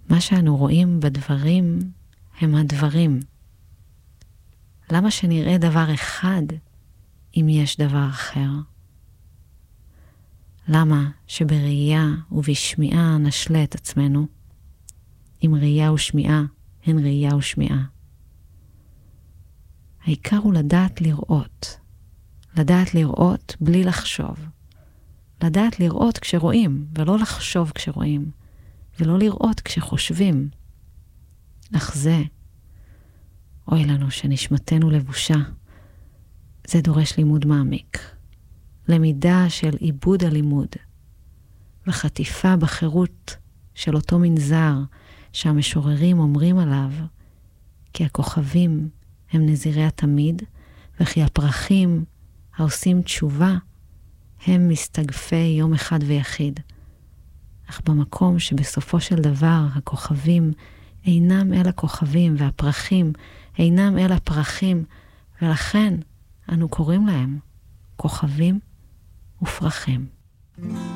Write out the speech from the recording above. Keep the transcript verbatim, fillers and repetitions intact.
מה שאנו רואים בדברים הם הדברים. למה שנראה דבר אחד אם יש דבר אחר? למה שבראייה ובשמיעה נשלה את עצמנו, אם ראייה ושמיעה הן ראייה ושמיעה? העיקר הוא לדעת לראות, לדעת לראות בלי לחשוב, לדעת לראות כשרואים ולא לחשוב כשרואים, ולא לראות כשחושבים. אך זה, אוי לנו שנשמתנו לבושה, זה דורש לימוד מעמיק, למידה של עיבוד הלימוד, וחטיפה בחירות של אותו מנזר שהמשוררים אומרים עליו, כי הכוכבים הם נזירי התמיד, וכי הפרחים העושים תשובה הם מסתגפי יום אחד ויחיד. אך במקום שבסופו של דבר הכוכבים אינם אל הכוכבים והפרחים אינם אל הפרחים, ולכן אנו קוראים להם כוכבים ופרחים.